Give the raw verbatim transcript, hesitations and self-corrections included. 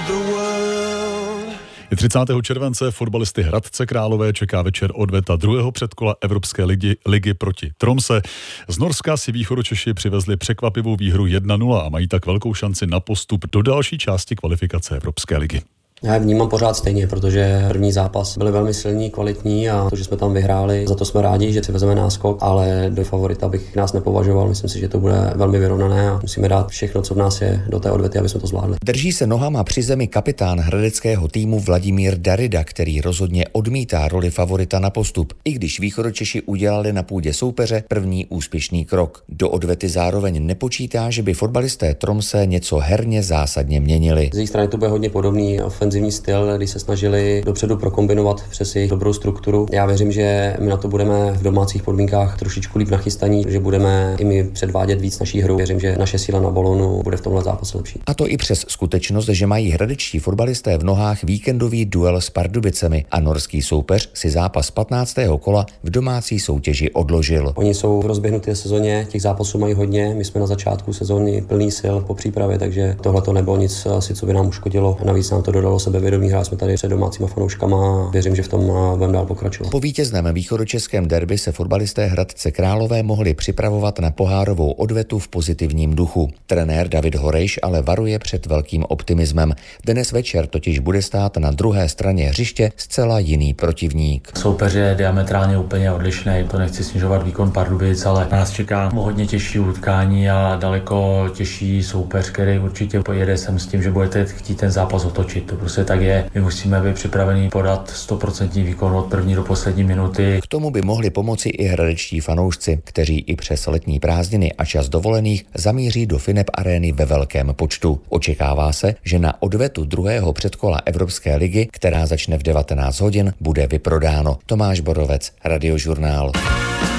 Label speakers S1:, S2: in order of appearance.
S1: Je třicátého července, fotbalisty Hradce Králové čeká večer odveta druhého předkola Evropské ligy, ligy proti Tromse. Z Norska si Východočeši přivezli překvapivou výhru jedna nula a mají tak velkou šanci na postup do další části kvalifikace Evropské ligy.
S2: Já je vnímám pořád stejně, protože první zápas byly velmi silní, kvalitní a to, že jsme tam vyhráli, za to jsme rádi, že si vezeme náskok, ale do favorita bych nás nepovažoval. Myslím si, že to bude velmi vyrovnané a musíme dát všechno, co v nás je, do té odvety, aby jsme to zvládli.
S3: Drží se nohama při zemi kapitán hradeckého týmu Vladimír Darida, který rozhodně odmítá roli favorita na postup, i když Východočeši udělali na půdě soupeře první úspěšný krok. Do odvety zároveň nepočítá, že by fotbalisté Tromse něco herně zásadně měnili.
S2: Z jejich strany to bude hodně podobný ofenzivní styl, kdy se snažili dopředu prokombinovat přes jejich dobrou strukturu. Já věřím, že my na to budeme v domácích podmínkách trošičku líp nachystaní, že budeme i my předvádět víc naší hru. Věřím, že naše síla na balonu bude v tomhle zápase lepší.
S3: A to i přes skutečnost, že mají hradečtí fotbalisté v nohách víkendový duel s Pardubicemi a norský soupeř si zápas patnáctého kola v domácí soutěži odložil.
S2: Oni jsou v rozběhnuté sezóně, těch zápasů mají hodně. My jsme na začátku sezóny plný sil po přípravě, takže tohle to nebylo nic asi, co by nám uškodilo. Navíc nám to dodalo sebevědomí, hráli jsme tady před domácíma fanouškama a věřím, že v tom budeme dál pokračovat.
S3: Po vítězném východočeském derby se fotbalisté Hradce Králové mohli připravovat na pohárovou odvetu v pozitivním duchu. Trenér David Horejš ale varuje před velkým optimismem. Dnes večer totiž bude stát na druhé straně hřiště zcela jiný protivník.
S4: Soupeř je diametrálně úplně odlišný, to nechci snižovat výkon Pardubic, ale nás čeká hodně těžší utkání a daleko těžší soupeř, který určitě pojede sem s tím, že budete chtít ten zápas otočit. To prostě tak je. My musíme být připraveni podat sto procent výkon od první do poslední minuty.
S3: K tomu by mohli pomoci i hradečtí fanoušci, kteří i přes letní prázdniny a čas dovolených zamíří do Finep arény ve velkém počtu. Očekává se, že na odvetu druhého předkola Evropské ligy, která začne v devatenáct hodin, bude vyprodáno. Tomáš Borovec, Radiožurnál.